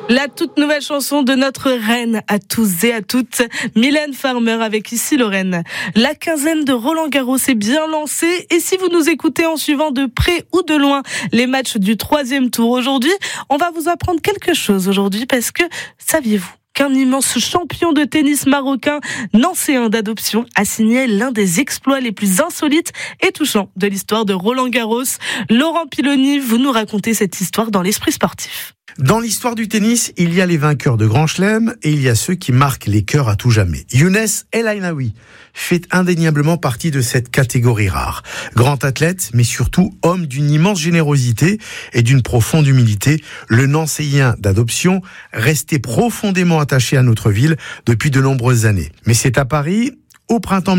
La toute nouvelle chanson de notre reine à tous et à toutes, Mylène Farmer avec Ici Lorraine. La quinzaine de Roland-Garros est bien lancée et si vous nous écoutez en suivant de près ou de loin les matchs du 3e tour aujourd'hui, on va vous apprendre quelque chose aujourd'hui parce que, saviez-vous qu'un immense champion de tennis marocain, nancéen d'adoption, a signé l'un des exploits les plus insolites et touchants de l'histoire de Roland-Garros. Laurent Piloni, vous nous racontez cette histoire dans l'Esprit sportif. Dans l'histoire du tennis, il y a les vainqueurs de Grand Chelem et il y a ceux qui marquent les cœurs à tout jamais. Younes El Aynaoui fait indéniablement partie de cette catégorie rare. Grand athlète, mais surtout homme d'une immense générosité et d'une profonde humilité, le Nancéen d'adoption resté profondément attaché à notre ville depuis de nombreuses années. Mais c'est à Paris, au printemps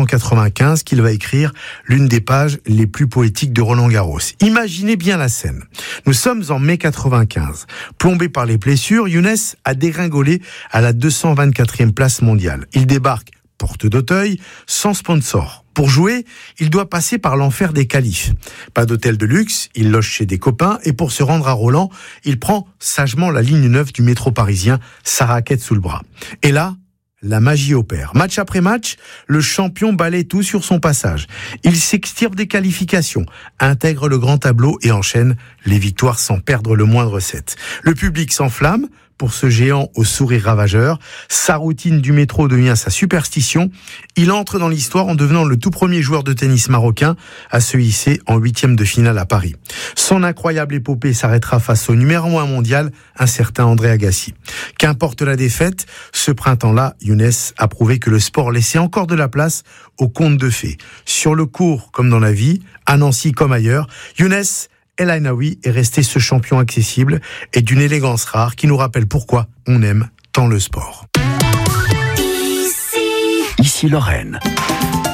1995, qu'il va écrire l'une des pages les plus poétiques de Roland-Garros. Imaginez bien la scène. Nous sommes en mai 95. Plombé par les blessures, Younes a dégringolé à la 224e place mondiale. Il débarque porte d'Auteuil, sans sponsor. Pour jouer, il doit passer par l'enfer des qualifs. Pas d'hôtel de luxe, il loge chez des copains et pour se rendre à Roland, il prend sagement la ligne 9 du métro parisien, sa raquette sous le bras. Et là, la magie opère. Match après match, le champion balaie tout sur son passage. Il s'extirpe des qualifications, intègre le grand tableau et enchaîne les victoires sans perdre le moindre set. Le public s'enflamme pour ce géant au sourire ravageur. Sa routine du métro devient sa superstition. Il entre dans l'histoire en devenant le tout premier joueur de tennis marocain à se hisser en 8e de finale à Paris. Son incroyable épopée s'arrêtera face au numéro 1 mondial, un certain André Agassi. Qu'importe la défaite, ce printemps-là, Younes a prouvé que le sport laissait encore de la place aux contes de fées. Sur le court comme dans la vie, à Nancy comme ailleurs, Younes El Aynaoui est resté ce champion accessible et d'une élégance rare qui nous rappelle pourquoi on aime tant le sport. Ici Lorraine.